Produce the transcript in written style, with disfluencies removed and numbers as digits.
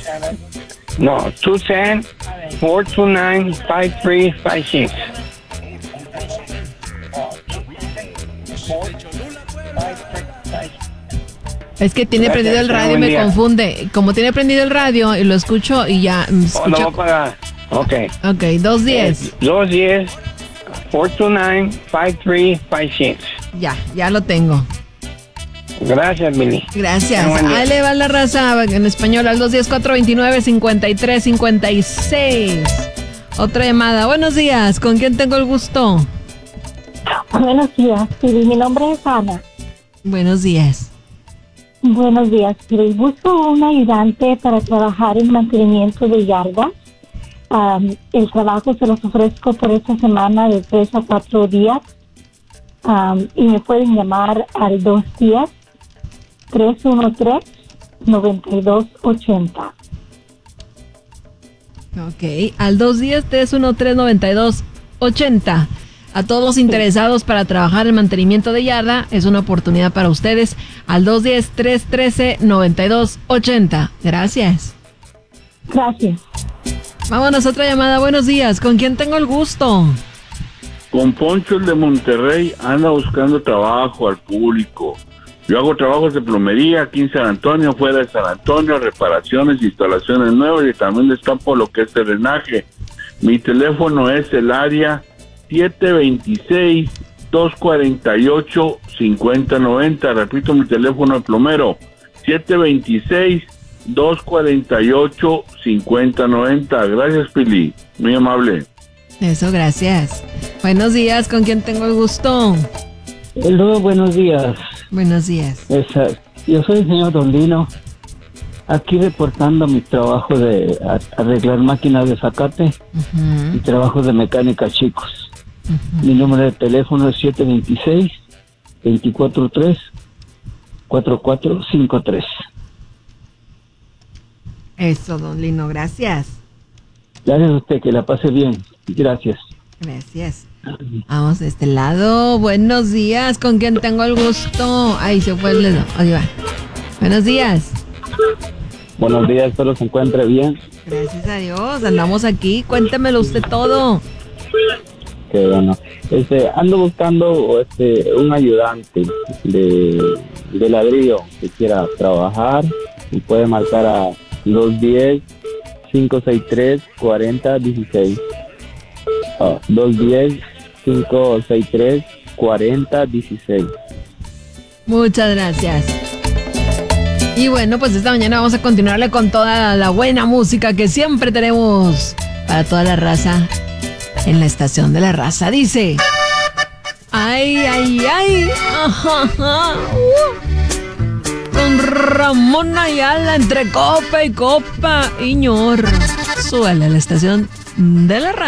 No, 210-429-5356. Es que tiene prendido el radio y me confunde. Como tiene prendido el radio y lo escucho y ya... Lo voy a pagar. Ok. Ok, 210. 210-429-5356. Ya lo tengo. Gracias, Billy. Gracias. Ahí le va la raza en español al 210-429-5356. Otra llamada. Buenos días. ¿Con quién tengo el gusto? Buenos días, Billy. Mi nombre es Ana. Buenos días. Buenos días, Billy. Busco un ayudante para trabajar en mantenimiento de yardas. El trabajo se los ofrezco por esta semana de 3 a 4 días. Y me pueden llamar al 210-313-9280. Ok, al 210-313-9280. A todos los interesados para trabajar en mantenimiento de yarda, es una oportunidad para ustedes. Al 210-313-9280. Gracias. Gracias. Vámonos a otra llamada. Buenos días. ¿Con quién tengo el gusto? Con Poncho, el de Monterrey, anda buscando trabajo al público. Yo hago trabajos de plomería aquí en San Antonio, fuera de San Antonio, reparaciones, instalaciones nuevas y también destapo lo que es drenaje. Mi teléfono es el área 726-248-5090. Repito, mi teléfono de plomero, 726-248-5090. Gracias, Pili. Muy amable. Eso, gracias. Buenos días, ¿con quién tengo el gusto? Hello, buenos días. Buenos días. Yo soy el señor Don Lino, aquí reportando mi trabajo de arreglar máquinas de zacate y trabajos de mecánica chicos. Mi número de teléfono es 726-243-4453. Eso, Don Lino, gracias. Gracias a usted, que la pase bien. Gracias. Gracias. Vamos de este lado. Buenos días, ¿con quién tengo el gusto? Ahí se fue el dedo. Ahí va. Buenos días. Buenos días, espero se encuentre bien. Gracias a Dios, andamos aquí. Cuéntemelo usted todo. Qué bueno. Ando buscando un ayudante de ladrillo que quiera trabajar y puede marcar a 210-563-4016. 210-563-4016. Muchas gracias. Y bueno, pues esta mañana vamos a continuarle con toda la buena música que siempre tenemos para toda la raza en la estación de la raza. Dice: ay, ay, ay, con Ramón Ayala entre copa y copa, Iñor. Súbale a la estación de la raza.